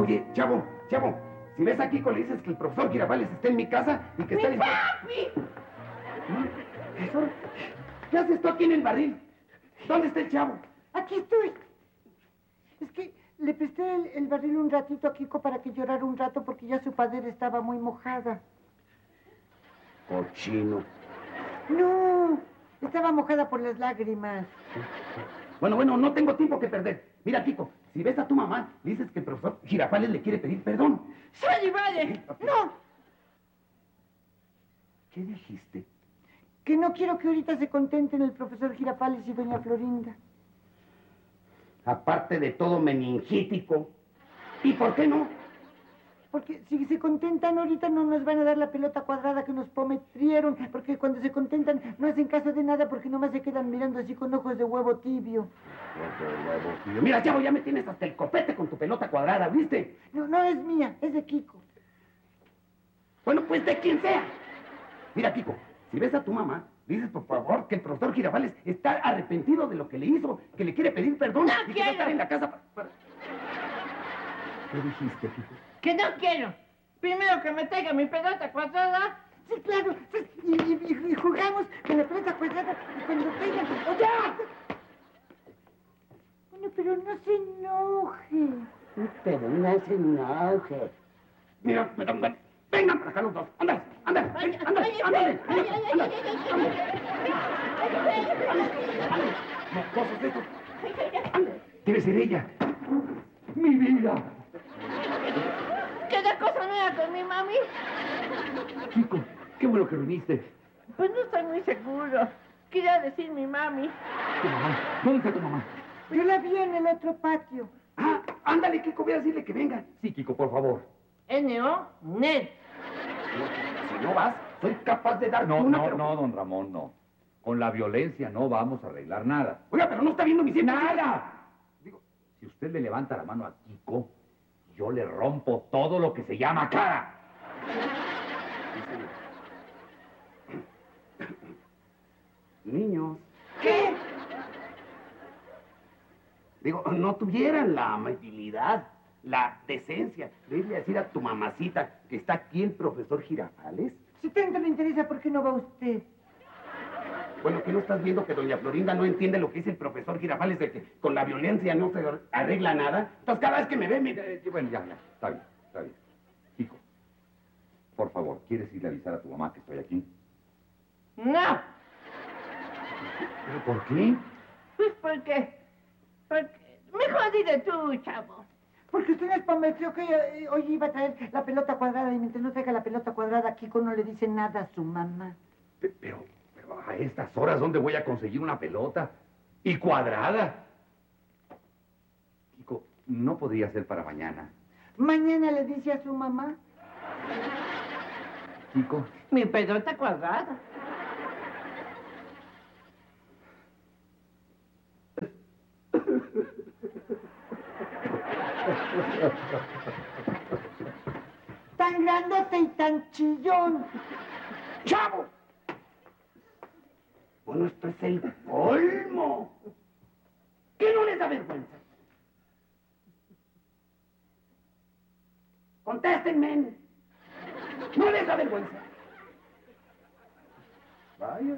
Oye, chavo, si ves a Kiko, le dices que el profesor Girafales está en mi casa y que está... ¡Mi papi! ¿Profesor? ¿Qué haces tú aquí en el barril? ¿Dónde está el chavo? Aquí estoy. Es que le presté el barril un ratito a Kiko para que llorara un rato porque ya su padera estaba muy mojada. Cochino. No, estaba mojada por las lágrimas. Bueno, no tengo tiempo que perder. Mira, Kiko, si ves a tu mamá, dices que el profesor Girafales le quiere pedir perdón. ¡Soy vale! ¡No! ¿Qué dijiste? Que no quiero que ahorita se contenten el profesor Girafales y doña Florinda. Aparte de todo meningítico. ¿Y por qué no? Porque si se contentan ahorita no nos van a dar la pelota cuadrada que nos prometieron. Porque cuando se contentan no hacen caso de nada porque nomás se quedan mirando así con ojos de huevo tibio. Mira, chavo, ya me tienes hasta el copete con tu pelota cuadrada, ¿viste? No es mía, es de Kiko. Bueno, pues de quien sea. Mira, Kiko, si ves a tu mamá, dices por favor que el profesor Girafales está arrepentido de lo que le hizo, que le quiere pedir perdón ¡No y que quiero! va a estar en la casa para... ¿Qué dijiste, Kiko? Que no quiero. Primero que me traiga mi pelota cuadrada. Sí, claro. Y jugamos con la pelota cuadrada y cuando traigan... ¡Ya! Bueno, pero no se enoje. Pero no se enoje. Mira, vengan para acá los dos. Ándale. Cosas de estos. Debe ser ella. Mi vida. ¿Qué cosa nueva con mi mami? Kiko, qué bueno que viniste. Pues no estoy muy seguro. Quería decir mi mami. ¿Tu mamá? ¿Dónde está tu mamá? Yo la vi en el otro patio. Ah, ándale, Kiko, voy a decirle que venga. Sí, Kiko, por favor. N-O-N-E-D. Si no vas, soy capaz de dar No, una... no, don Ramón, no. Con la violencia no vamos a arreglar nada. Oiga, pero no está viendo mi tiempo. ¡Nada! Digo, si usted le levanta la mano a Kiko, yo le rompo todo lo que se llama cara. Niños. ¿Qué? Digo, no tuvieran la amabilidad, la decencia de irle a decir a tu mamacita que está aquí el profesor Girafales. Si tanto le interesa, ¿por qué no va usted? Bueno, ¿que no estás viendo que doña Florinda no entiende lo que dice el profesor Girafales de que con la violencia no se arregla nada? Entonces cada vez que me ve, Bueno, ya, está bien. Kiko, por favor, ¿quieres ir a avisar a tu mamá que estoy aquí? No. ¿Pero por qué? Pues porque... Mejor dile tú, chavo. Porque usted nos prometió que hoy iba a traer la pelota cuadrada y mientras no traiga la pelota cuadrada, Kiko no le dice nada a su mamá. Pero a estas horas, ¿dónde voy a conseguir una pelota? Y cuadrada. Kiko, no podría ser para mañana. ¿Mañana le dice a su mamá? Kiko. Mi pelota cuadrada. Tan grandote y tan chillón. ¡Chavo! Bueno, esto es el colmo. ¿Qué no les da vergüenza? Contéstenme. ¿No les da vergüenza? Vaya.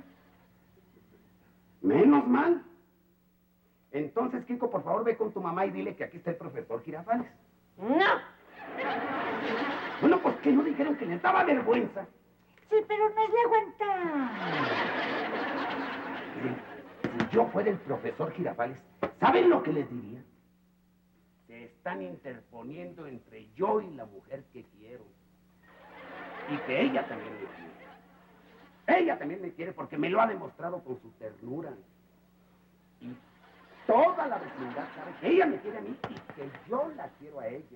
Menos mal. Entonces, Kiko, por favor, ve con tu mamá y dile que aquí está el profesor Girafales. No. Bueno, pues que no dijeron que les daba vergüenza. Sí, pero no es de aguantar. Si yo fuera el profesor Girafales, ¿saben lo que les diría? Se están interponiendo entre yo y la mujer que quiero. Y que ella también me quiere. Ella también me quiere porque me lo ha demostrado con su ternura. Y toda la vecindad sabe que ella me quiere a mí y que yo la quiero a ella.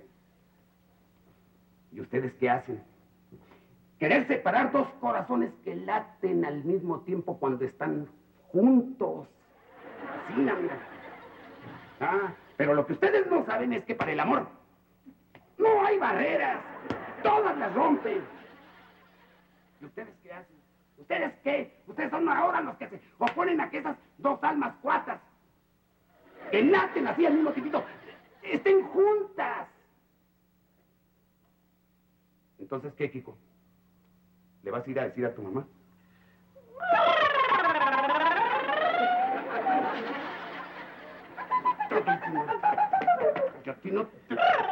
¿Y ustedes qué hacen? Querer separar dos corazones que laten al mismo tiempo cuando están juntos. Así, mira. Ah, pero lo que ustedes no saben es que para el amor no hay barreras. Todas las rompen. ¿Y ustedes qué hacen? ¿Ustedes qué? Ustedes son ahora los que se oponen a que esas dos almas cuatas que laten así al mismo tiempito estén juntas. Entonces, ¿qué, Kiko? ¿Le vas a ir a decir a tu mamá? Que a ti no te...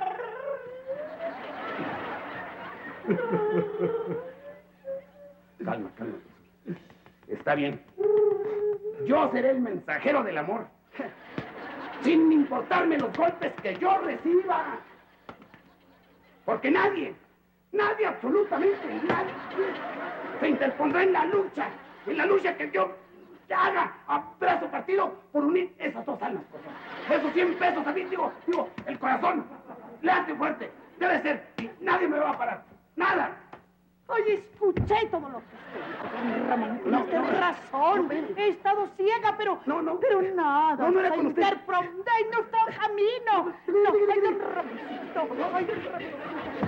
Calma, calma. Está bien. Yo seré el mensajero del amor. Sin importarme los golpes que yo reciba. Porque nadie, absolutamente nadie, se interpondrá en la lucha que yo haga a brazo partido por unir esas dos almas. Esos 100 pesos a mí, digo, el corazón, late fuerte, debe ser, y nadie me va a parar, nada. Oye, escuché todo lo que usted dijo, Ramón. Tienes razón. He estado ciega, pero nada. No era con usted. Interpondrá en nuestro camino. No, ay, don Ramoncito. Ay, don Ramoncito.